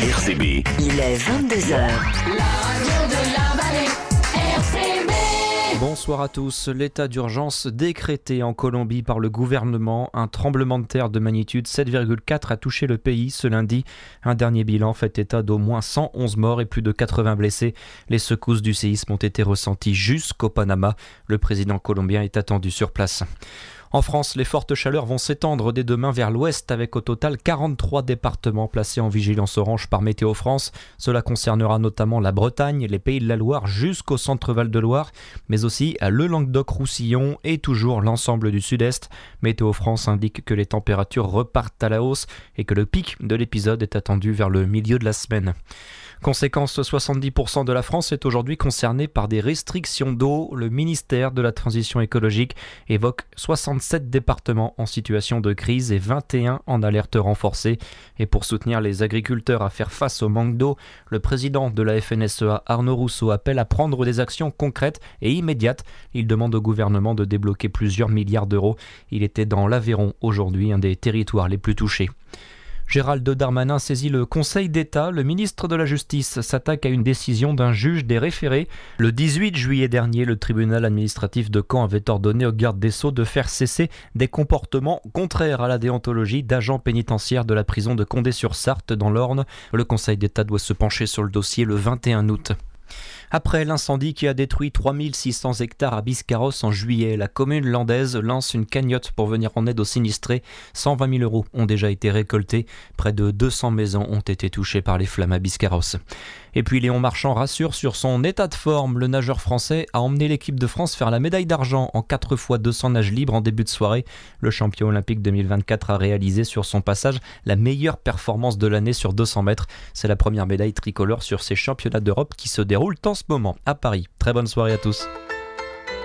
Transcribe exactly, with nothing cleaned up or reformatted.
R C B. Il est vingt-deux heures. La radio de la vallée, R C B. Bonsoir à tous. L'état d'urgence décrété en Colombie par le gouvernement. Un tremblement de terre de magnitude sept virgule quatre a touché le pays ce lundi. Un dernier bilan fait état d'au moins cent onze morts et plus de quatre-vingts blessés. Les secousses du séisme ont été ressenties jusqu'au Panama. Le président colombien est attendu sur place. En France, les fortes chaleurs vont s'étendre dès demain vers l'ouest avec au total quarante-trois départements placés en vigilance orange par Météo France. Cela concernera notamment la Bretagne, les Pays de la Loire jusqu'au centre Val-de-Loire, mais aussi le Languedoc-Roussillon et toujours l'ensemble du sud-est. Météo France indique que les températures repartent à la hausse et que le pic de l'épisode est attendu vers le milieu de la semaine. Conséquence, soixante-dix pour cent de la France est aujourd'hui concernée par des restrictions d'eau. Le ministère de la Transition écologique évoque soixante-sept départements en situation de crise et vingt et un en alerte renforcée. Et pour soutenir les agriculteurs à faire face au manque d'eau, le président de la F N S E A, Arnaud Rousseau, appelle à prendre des actions concrètes et immédiates. Il demande au gouvernement de débloquer plusieurs milliards d'euros. Il était dans l'Aveyron aujourd'hui, un des territoires les plus touchés. Gérald Darmanin saisit le Conseil d'État. Le ministre de la Justice s'attaque à une décision d'un juge des référés. Le dix-huit juillet dernier, le tribunal administratif de Caen avait ordonné au garde des Sceaux de faire cesser des comportements contraires à la déontologie d'agents pénitentiaires de la prison de Condé-sur-Sarthe dans l'Orne. Le Conseil d'État doit se pencher sur le dossier le vingt et un août. Après l'incendie qui a détruit trois mille six cents hectares à Biscarrosse en juillet, la commune landaise lance une cagnotte pour venir en aide aux sinistrés. cent vingt mille euros ont déjà été récoltés. Près de deux cents maisons ont été touchées par les flammes à Biscarrosse. Et puis Léon Marchand rassure sur son état de forme. Le nageur français a emmené l'équipe de France faire la médaille d'argent en quatre fois deux cents nage libre en début de soirée. Le champion olympique deux mille vingt-quatre a réalisé sur son passage la meilleure performance de l'année sur deux cents mètres. C'est la première médaille tricolore sur ces championnats d'Europe qui se déroulent en ce moment à Paris. Très bonne soirée à tous.